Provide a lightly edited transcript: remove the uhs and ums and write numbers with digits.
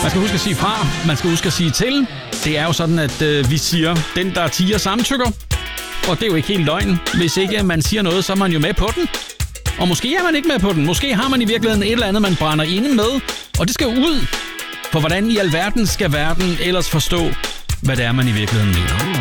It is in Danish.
Man skal huske at sige fra, man skal huske at sige til. Det er jo sådan, at vi siger, den der tier samtykker. Og det er jo ikke helt løgn. Hvis ikke man siger noget, så er man jo med på den. Og måske er man ikke med på den. Måske har man i virkeligheden et eller andet, man brænder inde med. Og det skal ud. For hvordan i alverden skal verden ellers forstå, hvad det er, man i virkeligheden mener?